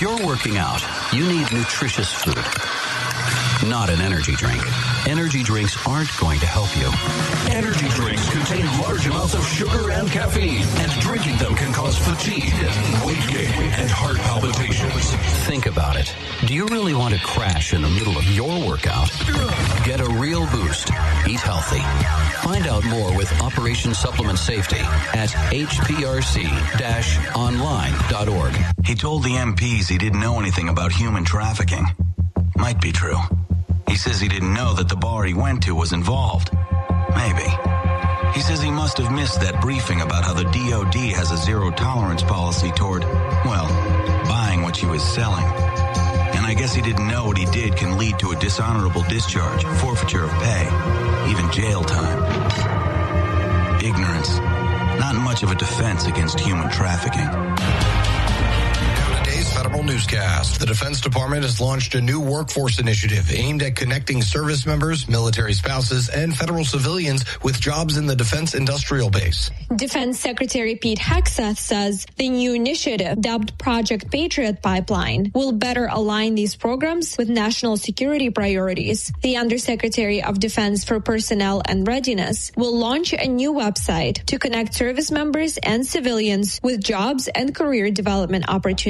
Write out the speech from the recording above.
If you're working out, you need nutritious food, not an energy drink. Energy drinks aren't going to help you. Energy drinks contain large amounts of sugar and caffeine, and drinking them can cause fatigue, weight gain, and heart palpitations. Think about it. Do you really want to crash in the middle of your workout? Get a real boost. Eat healthy. Find out more with Operation Supplement Safety at hprc-online.org. He told the MPs he didn't know anything about human trafficking. Might be true. He says he didn't know that the bar he went to was involved. Maybe. He says he must have missed that briefing about how the DOD has a zero-tolerance policy toward, well, buying what she was selling. And I guess he didn't know what he did can lead to a dishonorable discharge, forfeiture of pay, even jail time. Ignorance. Not much of a defense against human trafficking. Federal Newscast. The Defense Department has launched a new workforce initiative aimed at connecting service members, military spouses, and federal civilians with jobs in the defense industrial base. Defense Secretary Pete Hegseth says the new initiative, dubbed Project Patriot Pipeline, will better align these programs with national security priorities. The Undersecretary of Defense for Personnel and Readiness will launch a new website to connect service members and civilians with jobs and career development opportunities.